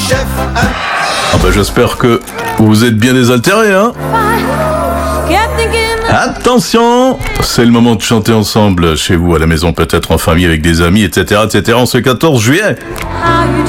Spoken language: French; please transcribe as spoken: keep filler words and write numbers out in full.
chef. Ah bah j'espère que vous êtes bien désaltérés, hein. Attention, c'est le moment de chanter ensemble, chez vous, à la maison, peut-être en famille, avec des amis, et cetera, et cetera, en ce quatorze juillet.